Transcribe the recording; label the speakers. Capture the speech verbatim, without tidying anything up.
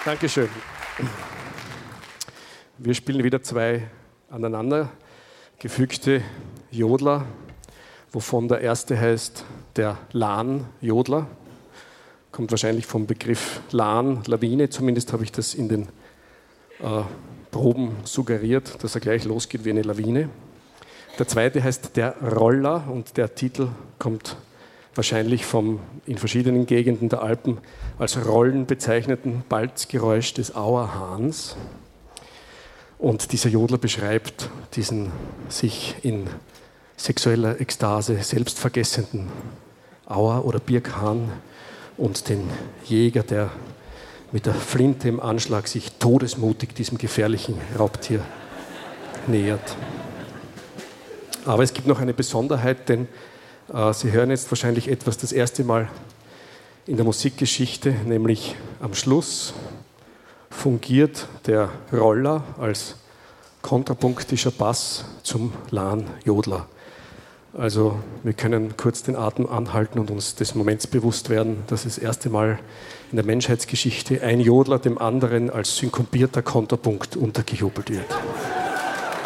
Speaker 1: Dankeschön. Wir spielen wieder zwei aneinander gefügte Jodler, wovon der erste heißt der Lahn-Jodler. Kommt wahrscheinlich vom Begriff Lahn, Lawine, zumindest habe ich das in den äh, Proben suggeriert, dass er gleich losgeht wie eine Lawine. Der zweite heißt der Roller und der Titel kommt wahrscheinlich vom in verschiedenen Gegenden der Alpen als Rollen bezeichneten Balzgeräusch des Auerhahns. Und dieser Jodler beschreibt diesen sich in sexueller Ekstase selbstvergessenden Auer- oder Birkhahn und den Jäger, der mit der Flinte im Anschlag sich todesmutig diesem gefährlichen Raubtier nähert. Aber es gibt noch eine Besonderheit, denn äh, Sie hören jetzt wahrscheinlich etwas das erste Mal in der Musikgeschichte, nämlich am Schluss fungiert der Roller als kontrapunktischer Bass zum Lahn-Jodler. Also wir können kurz den Atem anhalten und uns des Moments bewusst werden, dass das erste Mal in der Menschheitsgeschichte ein Jodler dem anderen als synkompierter Kontrapunkt untergejubelt wird.